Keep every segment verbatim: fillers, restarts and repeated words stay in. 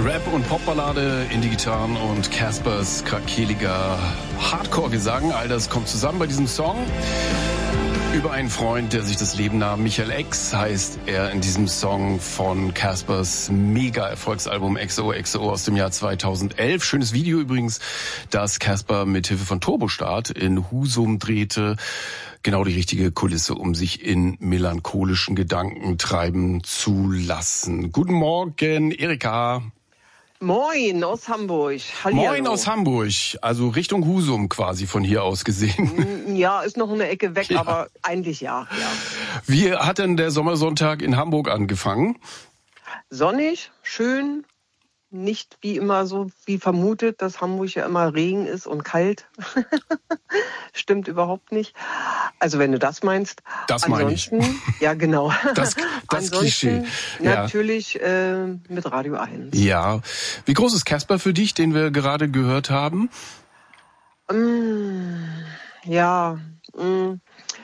Rap und Popballade in die Gitarren und Caspers krakeliger Hardcore-Gesang. All das kommt zusammen bei diesem Song. Über einen Freund, der sich das Leben nahm. Michael X heißt er in diesem Song von Caspers Mega-Erfolgsalbum X O X O aus dem Jahr zweitausendelf. Schönes Video übrigens, das Casper mit Hilfe von Turbostart in Husum drehte. Genau die richtige Kulisse, um sich in melancholischen Gedanken treiben zu lassen. Guten Morgen, Erika. Moin aus Hamburg. Hallihallo. Moin aus Hamburg, also Richtung Husum quasi von hier aus gesehen. Ja, ist noch eine Ecke weg, ja. aber eigentlich ja, ja. Wie hat denn der Sommersonntag in Hamburg angefangen? Sonnig, schön, nicht wie immer so wie vermutet, dass Hamburg ja immer Regen ist und kalt. Stimmt überhaupt nicht. Also wenn du das meinst. Das meine ich. Ja, genau. Das, das Klischee. Natürlich ja. äh, mit Radio eins. Ja. Wie groß ist Casper für dich, den wir gerade gehört haben? Mm, ja, mm,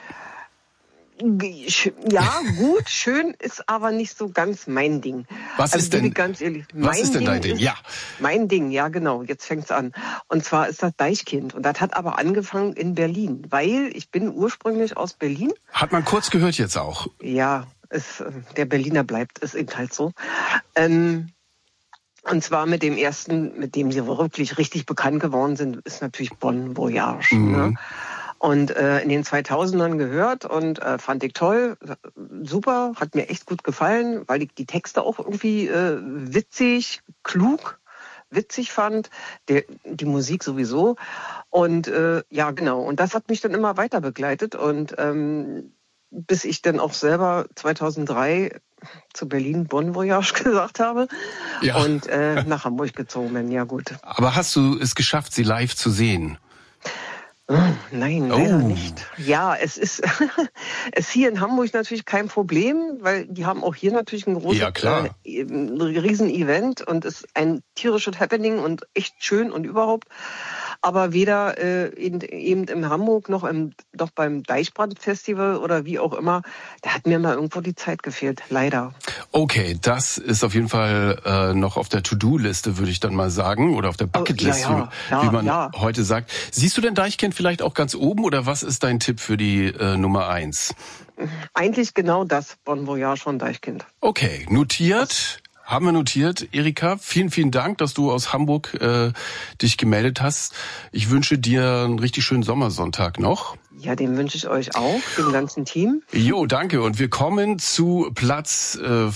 ja, gut, schön ist aber nicht so ganz mein Ding. Was also, ist denn, ganz ehrlich, was ist denn dein Ding? Ist, ja. Mein Ding, ja genau, jetzt fängt's an. Und zwar ist das Deichkind. Und das hat aber angefangen in Berlin, weil ich bin ursprünglich aus Berlin. Hat man kurz gehört jetzt auch. Ja, ist, der Berliner bleibt, ist eben halt so. Ähm, Und zwar mit dem ersten, mit dem sie wirklich richtig bekannt geworden sind, ist natürlich Bon Voyage. Mhm. Ne? Und äh, in den zweitausendern gehört und äh, fand ich toll, super, hat mir echt gut gefallen, weil ich die Texte auch irgendwie äh, witzig, klug, witzig fand, der, die Musik sowieso. Und äh, ja, genau, und das hat mich dann immer weiter begleitet und ähm, bis ich dann auch selber zweitausenddrei zu Berlin Bon Voyage gesagt habe ja. und äh, nach Hamburg gezogen bin, ja gut. Aber hast du es geschafft, sie live zu sehen? Nein, leider oh. nicht. Ja, es ist es hier in Hamburg natürlich kein Problem, weil die haben auch hier natürlich ein großes, ja, klar. Äh, ein Riesen-Event und es ist ein tierisches Happening und echt schön und überhaupt. Aber weder äh, in, eben in Hamburg noch im, doch beim Deichbrand-Festival oder wie auch immer, da hat mir mal irgendwo die Zeit gefehlt, leider. Okay, das ist auf jeden Fall äh, noch auf der To-Do-Liste, würde ich dann mal sagen, oder auf der Bucketlist, oh, ja, ja, wie, wie man ja. heute sagt. Siehst du denn Deichkind vielleicht auch ganz oben oder was ist dein Tipp für die äh, Nummer eins? Eigentlich genau das, Bon Voyage von Deichkind. Okay, notiert. Was? Haben wir notiert. Erika, vielen, vielen Dank, dass du aus Hamburg äh, dich gemeldet hast. Ich wünsche dir einen richtig schönen Sommersonntag noch. Ja, den wünsche ich euch auch, dem ganzen Team. Jo, danke. Und wir kommen zu Platz äh,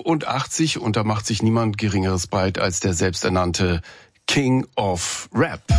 fünfundachtzig und da macht sich niemand Geringeres breit als der selbsternannte King of Rap.